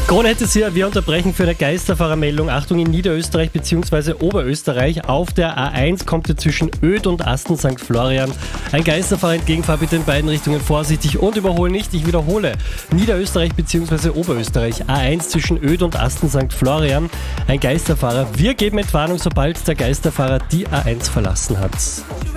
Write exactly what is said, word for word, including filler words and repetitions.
Krone hätte es hier, wir unterbrechen für eine Geisterfahrermeldung. Achtung, in Niederösterreich bzw. Oberösterreich. Auf der A eins kommt ihr zwischen Oed und Asten Sankt Florian ein Geisterfahrer entgegen. Fahr bitte in beiden Richtungen vorsichtig und überhole nicht. Ich wiederhole, Niederösterreich bzw. Oberösterreich. A eins zwischen Oed und Asten Sankt Florian. Ein Geisterfahrer. Wir geben Entwarnung, sobald der Geisterfahrer die A eins verlassen hat.